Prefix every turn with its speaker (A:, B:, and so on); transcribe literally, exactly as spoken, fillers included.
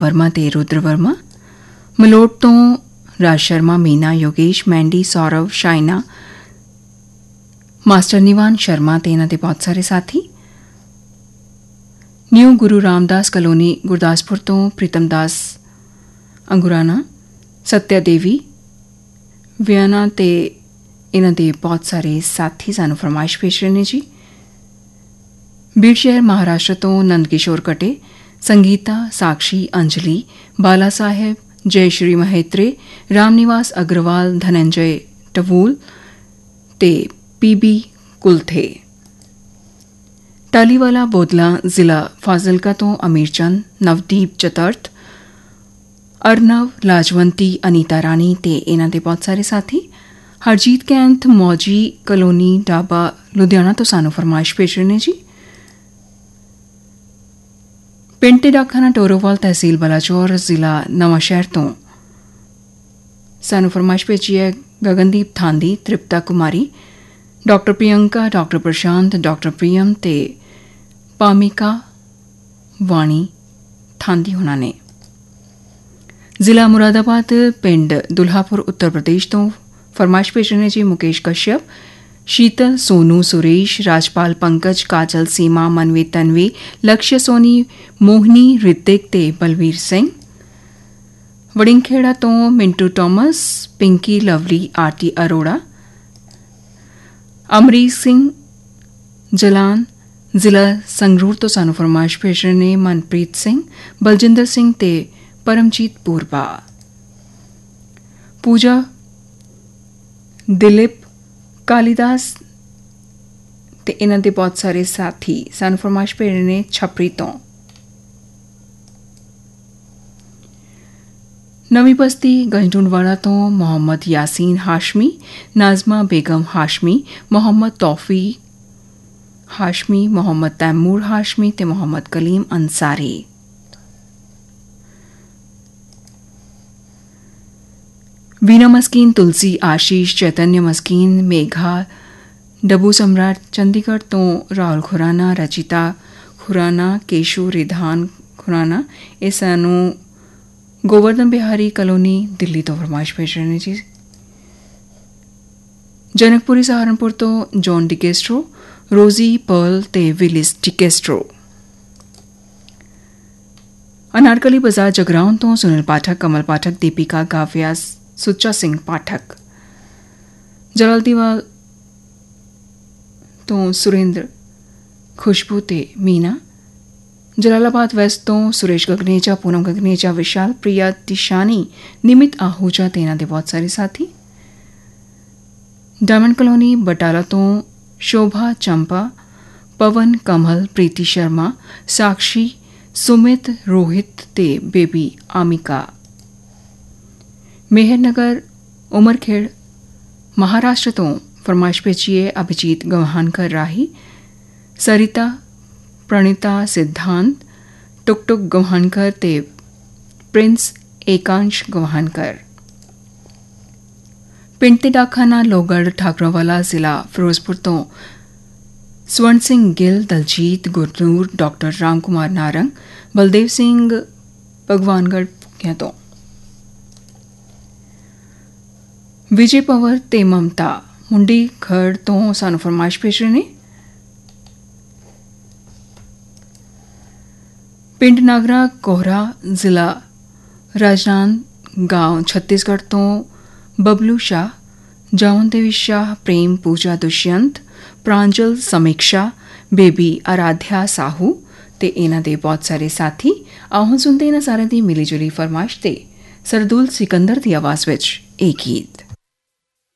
A: वर्मा ते रुद्र वर्मा, मलोट तो राज शर्मा, मीना, योगेश, मैंडी, सौरव, शाइना, मास्टर निवान शर्मा ते इन्हां दे बहुत सारे साथी। न्यू गुरु रामदास कलोनी गुरदासपुर तो प्रीतम दास अंगुराना, सत्या देवी, वियना ते इन्हां दे बहुत सारे साथी सानू फरमाइश पेश रहे ने जी। बीड़ शहर महाराष्ट्र तो नंद किशोर कटे, संगीता, साक्षी, अंजलि, बाला साहेब, जयश्री महेत्रे, रामनिवास अग्रवाल, धनंजय टवूल ते पीबी कुलथे। टालीवाला बोदला जिला फाजिलका तो अमीरचंद, नवदीप चतुर्थ, अर्नव, लाजवंती, अनीता रानी ते इन्हां दे बहुत सारे साथी। हरजीत कैंथ मौजी कलोनी डाबा लुधियाना तो सानू फरमाइश पेश ने जी। पिंड ते डाखाना टोरोवाल तहसील बलाचौर जिला नवांशहर तो सानू फरमाइश भेजी है गगनदीप थांदी, तृप्ता कुमारी, डॉक्टर प्रियंका, डॉक्टर प्रशांत, डॉक्टर प्रियम ते पामिका वाणी थांदी होना ने। जिला मुरादाबाद पिंड दुल्हापुर उत्तर प्रदेश तो फरमाइश पेश ने जी मुकेश कश्यप, शीतल, सोनू, सुरेश, राजपाल, पंकज, काजल, सीमा, मनवी, तन्वी, लक्ष्य सोनी, मोहनी, ऋतिक ते बलवीर सिंह। वड़िंगखेड़ा तो मिंटू टॉमस, पिंकी, लवली, आरती अरोड़ा, अमरीक सिंह जलान, जिला संगरूर तो सानू फरमाइश पेश ने मनप्रीत सिंह, बलजिंदर सिंह ते परमजीत पूर्वा। पूजा, दिलीप, कालिदास ते इन्हां दे बहुत सारे साथी सानू फरमाइश भेज ने छपरी तो। नवी बस्ती गंजडूंडवाड़ा तो मोहम्मद यासीन हाशमी, नाजमा बेगम हाशमी, मोहम्मद तौफी हाशमी, मोहम्मद तैमूर हाशमी ते मोहम्मद कलीम अंसारी। वीना मस्कीन, तुलसी, आशीष, चैतन्य मस्कीन, मेघा, डबू सम्राट चंडीगढ़ तो राहुल खुराना, रचिता खुराना, केशु रिधान खुराना, ये सानू गोवर्धन बिहारी कॉलोनी दिल्ली तो फरमाइश भेज रहे जी। जनकपुरी सहारनपुर तो जॉन डिकेस्ट्रो, रोजी, पर्ल ते विलिस डिकेस्ट्रो। अनारकली बाजार जगराउं तो सुनील पाठक, कमल पाठक, दीपिका, काव्या, सुच्चा सिंह पाठक। जलालदीवाल तो सुरेंद्र, खुशबू ते मीना। जलालाबाद वेस्ट तो सुरेश गगनेजा, पूनम गगनेजा, विशाल, प्रिया दिशानी, निमित आहूजा ते इन्हां दे बहुत सारे साथी। डायमंड कॉलोनी बटाला तो शोभा, चंपा, पवन, कमल, प्रीति शर्मा, साक्षी, सुमित, रोहित ते बेबी आमिका। मेहरनगर उमरखेड़ महाराष्ट्र तो फरमाइश भेजिए अभिजीत गवानकर राही, सरिता, प्रणीता, सिद्धांत, टुकटुक गवानकर ते प्रिंस एकांश गवानकर। पिंड ते डाखाना लोहगढ़ ठाकरोवाला जिला फिरोजपुर तो स्वर्ण सिंह गिल, दलजीत, गुरनूर, डॉक्टर राम कुमार नारंग, बलदेव सिंह भगवानगढ़ पुखिया तो। विजय पवर ते ममता मुंडी खड़ तो सानू फरमाइश पेश ने। पिंड नागरा कोहरा जिला राजनांदगांव छत्तीसगढ़ तो बबलू शाह, जावन देवी शाह, प्रेम, पूजा, दुष्यंत, प्रांजल, समीक्षा, बेबी आराध्या साहू ते इन्हां दे बहुत सारे साथी। आओ सुनते इन्हां सारे दी मिली जुली फरमाइश ते सरदुल सिकंदर दी आवाज़ विच एक गीत।